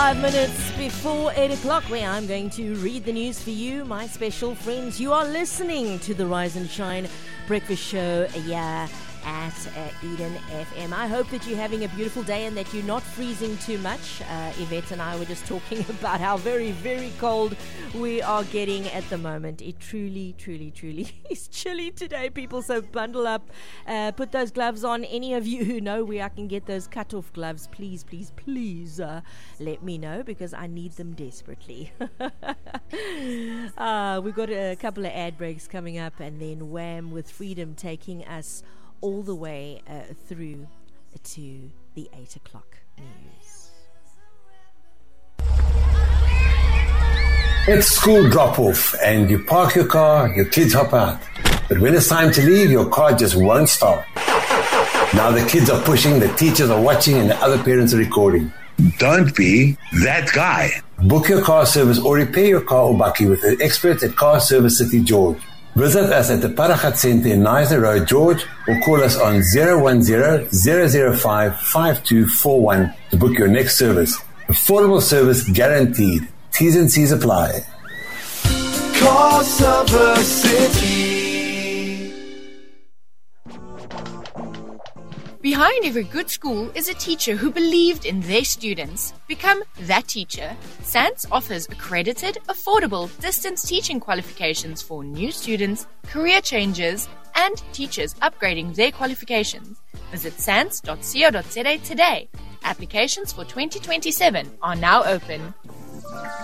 5 minutes before 8 o'clock, where I'm going to read the news for you, my special friends. You are listening to the Rise and Shine Breakfast Show at Eden FM. I hope that you're having a beautiful day and that you're not freezing too much. Yvette and I were just talking about how very, very cold we are getting at the moment. It truly, truly, truly is chilly today, people. So bundle up, put those gloves on. Any of you who know where I can get those cut-off gloves, please, please, please let me know, because I need them desperately. We've got a couple of ad breaks coming up, and then Wham with Freedom taking us all the way through to the 8 o'clock news. It's school drop-off and you park your car, your kids hop out. But when it's time to leave, your car just won't start. Now the kids are pushing, the teachers are watching, and the other parents are recording. Don't be that guy. Book your car service or repair your car or bakkie with the experts at Car Service City George. Visit us at the Paragat Centre in Neisner Road, George, or call us on 010-005-5241 to book your next service. Affordable service guaranteed. T's and C's apply. Car Service City. Behind every good school is a teacher who believed in their students. Become that teacher. SANS offers accredited, affordable distance teaching qualifications for new students, career changers, and teachers upgrading their qualifications. Visit sans.co.za today. Applications for 2027 are now open.